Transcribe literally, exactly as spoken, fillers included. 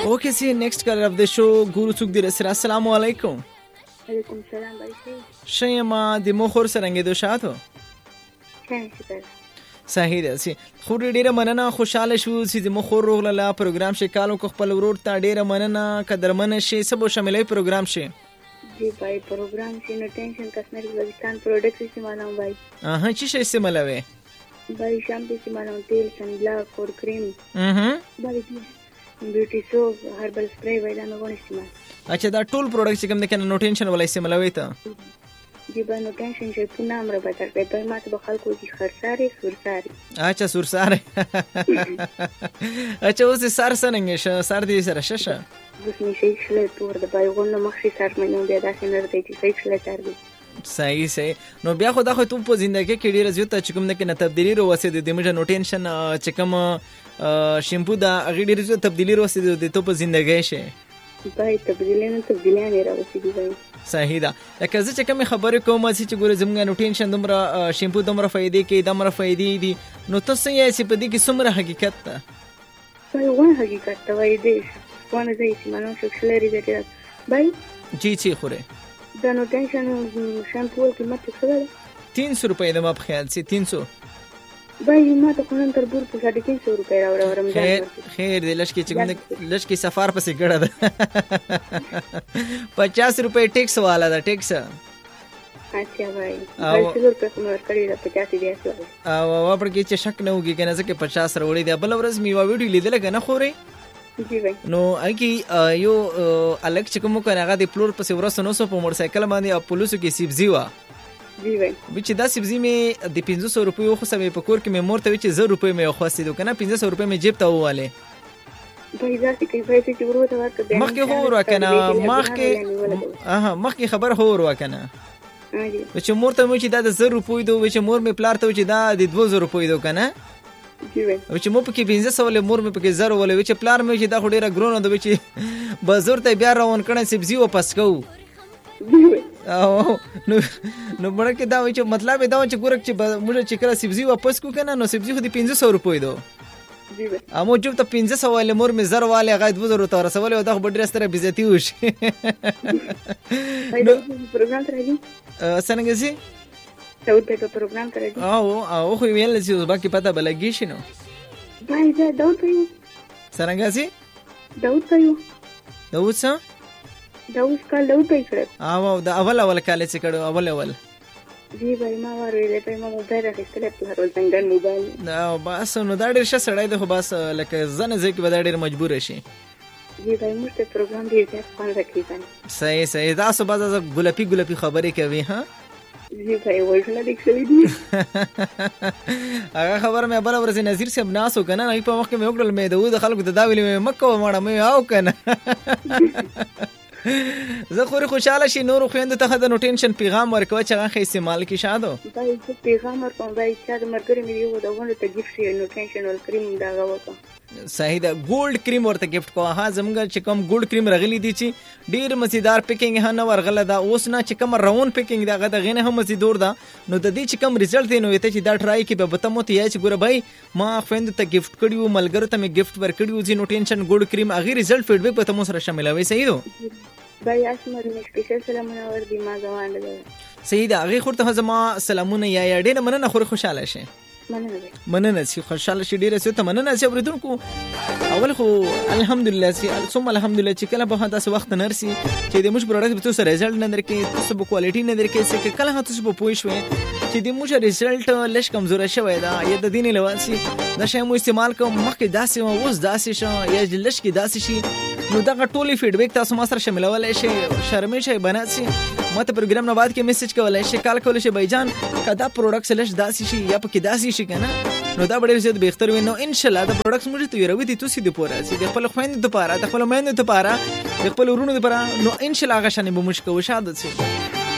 Okay, see next caller of the show Guru Suk dir sir. Assalamu alaikum. Alaikum salam bhai. Shayma di mokhor sarange do shato. Thank you. صحیح ده سي خو ډیره مننه خوشاله شو چې د مخور روغله پروګرام شي کالو کو خپل ورور ته ډیره مننه قدرمن شي سبو شاملې پروګرام شي جی بھائی پروگرام شي نو ټینشن کسنر وزستان پروډکټس استعمالوم بھائی اها چی شي استعمالوي بھائی شامپو استعمالوم تیل سن بلاک اور کریم اها بھائی بیوټي سوپ هربل سپری وای دا نو ون استعمال اچھا دا ټول پروډکټس کوم د کنه نو ټینشن ولا استعمالوي ته جی با نو ټینشن شي په نام را بتر په دوی ماته به خلکو کی خرساري سورساري اچھا سورساري اچھا اوس سر سننګ شه سر دې سره ششه اوس می شي شله تور د بایغون مخشي سر مې نو بیا داسې نه راځي چې شي شله سر دې صحیح صحیح نو بیا خو دا خو ته په ژوندۍ کې ډیره زیاته چې کوم نه کنه تبدیلی وروسته د دې مجه نو ټینشن چې کوم شیمپو دا هغه ډیره زیاته تبدیلی وروسته د ته په ژوندۍ شي بای تبدیلی نه تبدیلی نه راوځي دی بای صحیح ده لکه زه چې کوم خبرې کوم چې ګوره زموږ نو ټینشن دومره شیمپو دومره فائدې کوي دومره فائدې دي نو تاسو یې چې په دې کې څومره حقیقت ده بای وای حقیقت ته وای دی ونه زه چې مانو شکلې ریزټ بای جی جی خوره دا نو ټینشن شیمپو قیمت څه ده تین سو روپے د ما په خیال سي تین سو بای ما ته کوم تر بور په ساده تین سو روپے راوړم رمضان خیر خیر د لشکې چې کوم لشکې سفر پسې ګړه ده پچاس روپے ټیکس والا ده ټیکس اچھا بھائی څو روپے کوم ورکړی دا پچاس دی اسو او او پر کې چې شک نه وږي کنه ځکه پچاس وروړي دی بل ورځ میوا ویډیو لیدل کنه خوري جی بھائی نو اکی یو الګ چې کوم کنه هغه د پلور پسې ورسره نو سو په موټر سایکل باندې پولیسو کې سیبزی وا جی بھائی وچ دا سبزی مې د پنځه سوه روپیو خو سمې په کور کې مې مور ته وچ زر روپۍ مې خوستې دو کنه پنځه سوه روپۍ مې جیب ته واله بھائی ځکه کې پیسې چې ورو ته ورکړه مخکې هو ورو کنه مخکې اها مخکې خبر هو ورو کنه چې مور ته وچ دا د زر روپۍ دو وچ مور مې پلار ته وچ دا د دوه زر روپۍ دو کنه جی بھائی وچ مو په کې پنځه سوه مور مې په کې زر ولې وچ پلار مې چې دا خو ډیره ګرونه دو وچ بازار ته بیا روان کړه سبزی واپس کو او نو نو مړه کې دا وایي چې مطلب دا و چې ګورک چې موږ چې کله سبزی واپس کو کنه نو سبزی خو د پنځه سوه روپۍ دو جی بھائی امو جو ته پنځه سوه له مور مې زر واله غاید وزر ته رسول او دا خو ډیره ستره بیزتی وشي نو پروګرام ته راځي څنګه سي څو ته پروګرام ته راځي او او خو ویل چې باقي پته بلګی شي نو بھائی دا داوود پيو څنګه سي داوود پيو داوود څه داوود کال داوود پي کړ او دا اول اول کال چې کړو اول اول جی بھائی ما ورې په ما موبایل راخستل په هر ول څنګه موبایل دا بس نو دا ډېر ښه سړی دی خو بس لکه زنه ځکه به دا ډېر مجبور شي جی بھائی موږ ته پروګرام ډېر ځای خوان راکړي صحیح صحیح دا سو باز ګلپی ګلپی خبرې کوي ها جی بھائی وایښنه دښوي دي هغه خبر مې بل ورځ نذیر صاحب ناسو کنه نه په وخت مې وکړل مې د خلکو ته دا ویلې مکه ومړه مې او کنه زه خوري خوشاله شي نور خويند ته د نو ټینشن پیغام ورکوي چې هغه استعمال کی شادو بای څه پیغام ورکوم بای چې د مرګري مې یو دا ونه ته گیفت یې نو ټینشن ول کریم دا غوکا صحیح دا ګولډ کریم ورته گیفت کو ها زمګه چې کوم ګولډ کریم رغلی دي چې ډیر مزیدار پیکینګ نه ورغله دا اوس نه چې کوم راون پیکینګ دا غته غنه هم مزیدور دا نو د دې چې کوم رزلټ دی نو ته چې دا ټرای کې به بته مو ته یې چې ګوره بای ما خويند ته گیفت کړیو ملګرو ته مې گیفت ورکړیو چې نو ټینشن ګولډ کریم اغه رزلټ فیډبیک به تاسو سره شاملوي صحیح دو بای اسمر مې سپیشل سلامونه ور دي ما ځوان ده صحیح ده هغه خورته زما سلامونه یا یا ډېر مننه خور خوشاله شي مننه مننه چې خوشاله شي ډېر څه ته مننه چې اوریدونکو اول خو الحمدلله چې ثم الحمدلله چې کله به تاسو وخت نرسي چې د موږ پروډکټ به تاسو رزلټ نه درکې تاسو به کوالټي نه درکې چې کله تاسو به پوه شئ چې د موږ رزلټ لږ کمزور شوی دا یا د دین لواسي دا شی مو استعمال کوم مخکې داسې او اوس داسې شو یا لږ کې داسې شي نو دا ټولي فیډبیک تاسو ما سره شاملولای شئ شرمې شي بنات شي ماته پروګرام نه بعد کې میسج کولای شئ کال کولای شئ بایجان کدا پروډکټ لږ داسې شي یا پکې داسې شي کنه نو دا ډېر زیات بهتر وي نو ان شاء الله دا پروډکټس موږ ته یوروي دي تاسو د پوره سي د خپل خويند د پاره د خپل مېند د پاره د خپل ورونو د پاره نو ان شاء الله غشنه به مشکو شاده شي